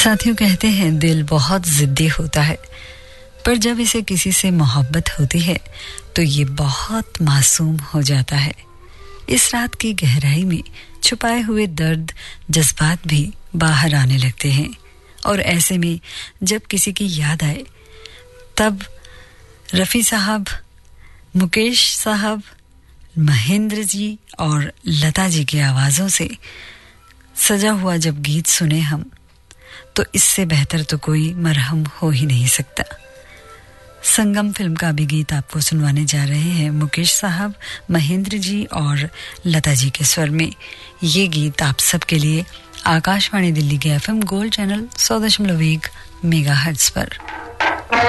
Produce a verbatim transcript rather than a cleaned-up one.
साथियों, कहते हैं दिल बहुत जिद्दी होता है, पर जब इसे किसी से मोहब्बत होती है तो ये बहुत मासूम हो जाता है। इस रात की गहराई में छुपाए हुए दर्द, जज्बात भी बाहर आने लगते हैं। और ऐसे में जब किसी की याद आए तब रफ़ी साहब, मुकेश साहब, महेंद्र जी और लता जी की आवाज़ों से सजा हुआ जब गीत सुने हम, तो इससे बेहतर तो कोई मरहम हो ही नहीं सकता। संगम फिल्म का भी गीत आपको सुनवाने जा रहे हैं मुकेश साहब, महेंद्र जी और लता जी के स्वर में। ये गीत आप सबके लिए आकाशवाणी दिल्ली के एफएम गोल्ड चैनल सौ दशमलव एक मेगा हर्ट्ज पर।